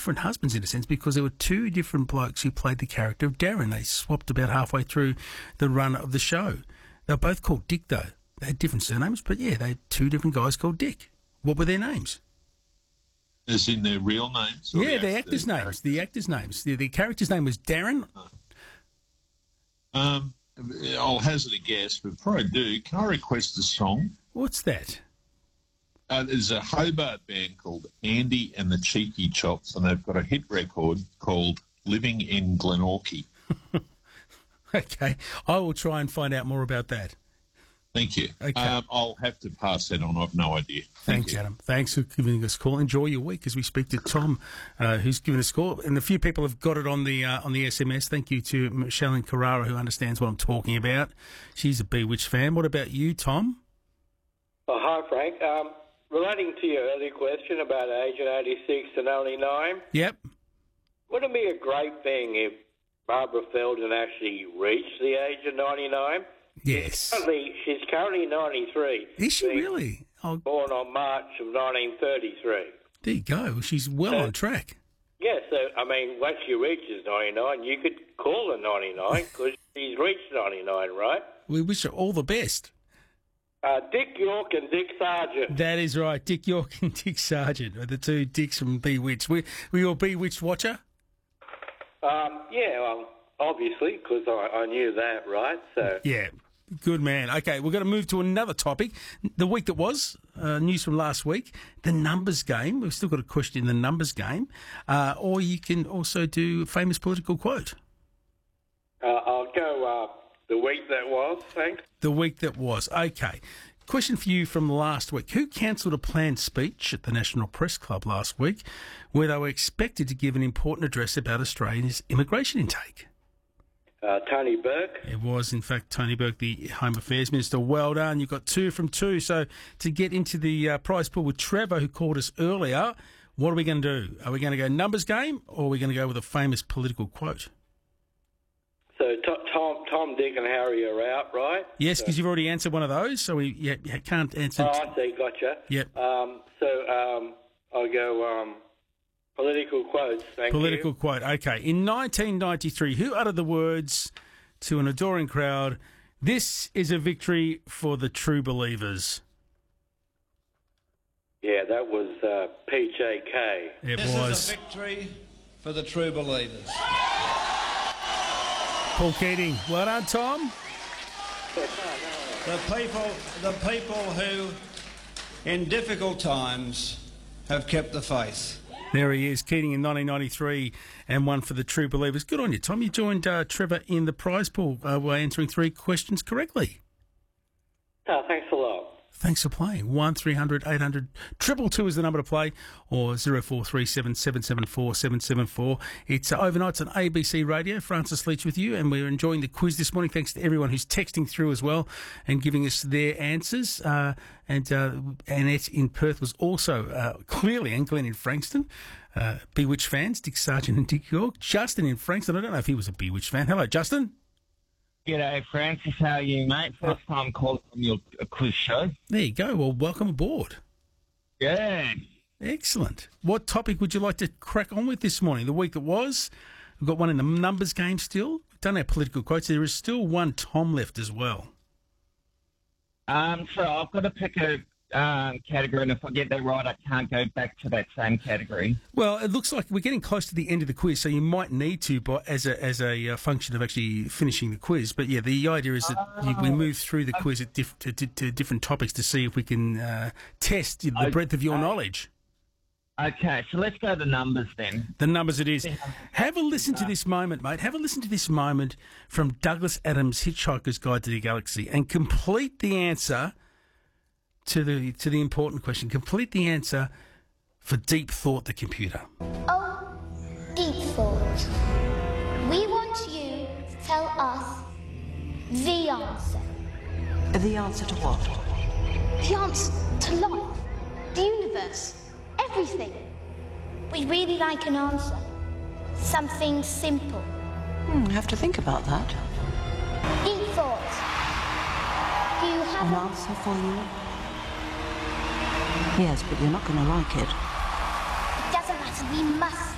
different husbands in a sense because there were two different blokes who played the character of Darren. They swapped about halfway through the run of the show. They were both called Dick, though. They had different surnames, but yeah, they had two different guys called Dick. What were their names? As in their real names? Yeah, the actors' names. The actors' names. The character's name was Darren. I'll hazard a guess, but before I do, can I request a song? What's that? There's a Hobart band called Andy and the Cheeky Chops, and they've got a hit record called Living in Glenorchy. Okay, I will try and find out more about that. Thank you. Okay. I'll have to pass that on. I've no idea. Thanks, Adam. Thanks for giving us a call. Enjoy your week as we speak to Tom, who's given us a call. And a few people have got it on the SMS. Thank you to Michelle in Carrara, who understands what I'm talking about. She's a Bewitched fan. What about you, Tom? Oh, hi, Frank. Relating to your earlier question about Agent 86 and only 9. Yep. Wouldn't it be a great thing if Barbara Feldon actually reached the age of 99? Yes. She's currently 93. Is she really? Oh, born on March of 1933. there you go. She's well on track. Yeah, so, I mean, once she reaches 99, you could call her 99 because she's reached 99, right? We wish her all the best. Dick York and Dick Sargent. That is right. Dick York and Dick Sargent are the two Dicks from Bewitched. Were you a Bewitched watcher? Yeah, well, obviously, because I knew that, right? So Yeah, good man. Okay, we're going to move to another topic. The week that was, news from last week, the numbers game. We've still got a question in the numbers game. Or you can also do famous political quote. I'll go the week that was, thanks. The week that was. Okay. Question for you from last week. Who cancelled a planned speech at the National Press Club last week where they were expected to give an important address about Australia's immigration intake? Tony Burke. It was, in fact, Tony Burke, the Home Affairs Minister. Well done. You've got 2 from 2. So to get into the prize pool with Trevor, who called us earlier, what are we going to do? Are we going to go numbers game or are we going to go with a famous political quote? So Tom, Dick and Harry are out, right? Yes, because you've already answered one of those, so you can't answer. Oh, I see, gotcha. Yep. I'll go political quotes, thank you. Political quote, okay. In 1993, who uttered the words to an adoring crowd, "This is a victory for the true believers"? Yeah, that was PJK. It This was. is a victory for the true believers. Paul Keating. Well done, Tom. The people who, in difficult times, have kept the faith. There he is, Keating in 1993, and one for the true believers. Good on you, Tom. You joined Trevor in the prize pool by answering 3 questions correctly. Oh, thanks a lot. Thanks for playing. 1300 800 222 is the number to play, or 0437 774 774. It's overnights on ABC Radio. Francis Leach with you, and we're enjoying the quiz this morning. Thanks to everyone who's texting through as well and giving us their answers. And Annette in Perth was also clearly, and Glenn in Frankston. Bewitched fans, Dick Sargent and Dick York. Justin in Frankston, I don't know if he was a Bewitched fan. Hello, Justin. G'day, Francis. How are you, mate? First time calling on your quiz show. There you go. Well, welcome aboard. Yeah. Excellent. What topic would you like to crack on with this morning? The week that was. We've got one in the numbers game still. We've done our political quotes. There is still one Tom left as well. So I've got to pick a category, and if I get that right, I can't go back to that same category. Well, it looks like we're getting close to the end of the quiz, so you might need to, but as a function of actually finishing the quiz. But yeah, the idea is that we move through the quiz at to different topics to see if we can test the breadth of your knowledge. Okay, so let's go to the numbers then. The numbers it is. Have a listen to this moment, mate. Have a listen to this moment from Douglas Adams' Hitchhiker's Guide to the Galaxy, and complete the answer to the important question. Complete the answer for Deep Thought, the computer. Oh, Deep Thought. We want you to tell us the answer. The answer to what? The answer to life, the universe, everything. We'd really like an answer. Something simple. Have to think about that. Deep Thought. Do you have An answer for you? Yes, but you're not going to like it. It doesn't matter. We must